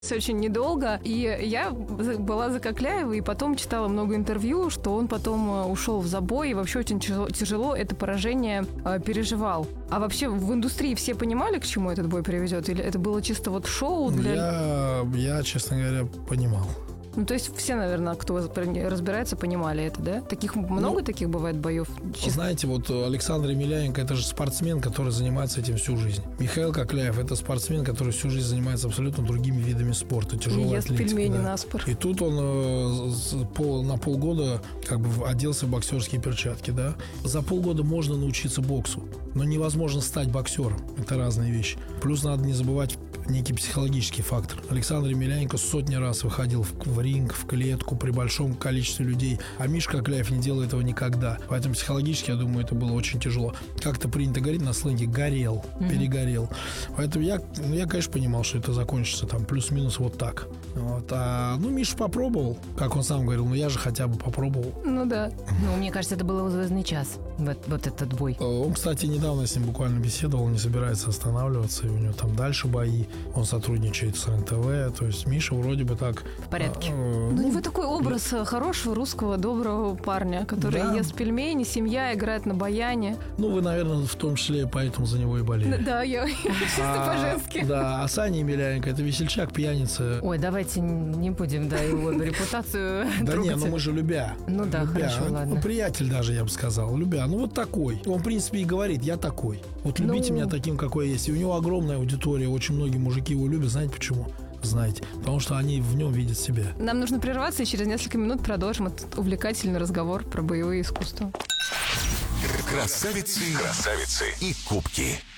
Очень недолго, и я была за Кокляева, и потом читала много интервью, что он потом ушел в забой, и вообще очень тяжело это поражение переживал. А вообще в индустрии все понимали, к чему этот бой приведет? Или это было чисто вот шоу для... Я, честно говоря, понимал. Ну, то есть все, наверное, кто разбирается, понимали это, да? Много таких бывает боев? Знаете, вот Александр Емельяненко – это же спортсмен, который занимается этим всю жизнь. Михаил Кокляев – это спортсмен, который всю жизнь занимается абсолютно другими видами спорта, тяжелой атлетикой. Ест пельмени наспор. И тут он на полгода как бы оделся в боксерские перчатки, да? За полгода можно научиться боксу, но невозможно стать боксером. Это разные вещи. Плюс надо не забывать некий психологический фактор. Александр Емельяненко сотни раз выходил в ринг, в клетку при большом количестве людей, а Миша Кокляев не делал этого никогда. Поэтому психологически, я думаю, это было очень тяжело. Как-то принято говорить на сленге «горел», перегорел. Поэтому я, конечно, понимал, что это закончится там плюс-минус вот так. Вот. Миша попробовал, как он сам говорил, я же хотя бы попробовал. Ну да. Мне кажется, это был его звездный час, вот этот бой. Он, кстати, недавно с ним буквально беседовал, не собирается останавливаться, и у него там дальше бои. Он сотрудничает с РЕН-ТВ, то есть Миша вроде бы так... В порядке. У него такой образ хорошего русского доброго парня, который ест пельмени, семья, играет на баяне. Вы, наверное, в том числе поэтому за него и болели. Да, я чисто по-женски. Да, а Саня Емельяненко – это весельчак, пьяница. Ой, давайте не будем, его репутацию Да трогать. мы же любя. Ну да, хорошо, ладно. Приятель даже, я бы сказал, любя. Вот такой. Он, в принципе, и говорит, я такой. Вот любите меня таким, какой я есть. И у него огромная аудитория, очень многие мужики его любят. Знаете почему? Знаете, потому что они в нем видят себя. Нам нужно прерваться, и через несколько минут продолжим этот увлекательный разговор про боевые искусства. Красавицы и кубки.